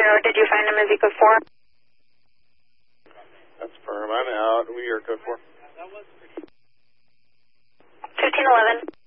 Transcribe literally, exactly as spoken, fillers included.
zero, did you find him as code four? That's firm. I'm out. We are code four. fifteen eleven.